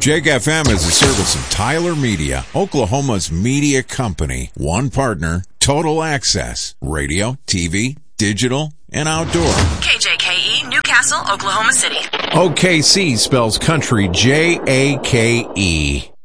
Jake FM is a service of Tyler Media, Oklahoma's media company. One partner, total access, radio, TV, digital, and outdoor. KJKE, Newcastle, Oklahoma City. OKC spells country Jake.